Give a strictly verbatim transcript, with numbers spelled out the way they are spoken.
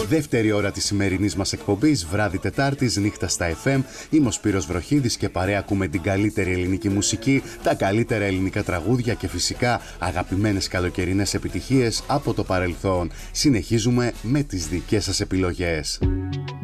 Δεύτερη ώρα της σημερινής μας εκπομπής, βράδυ Τετάρτης, νύχτα στα εφ εμ. Είμαι ο Σπύρος Βροχίδης και παρέα ακούμε την καλύτερη ελληνική μουσική, τα καλύτερα ελληνικά τραγούδια και φυσικά αγαπημένες καλοκαιρινές επιτυχίες από το παρελθόν. Συνεχίζουμε με τις δικές σας επιλογές.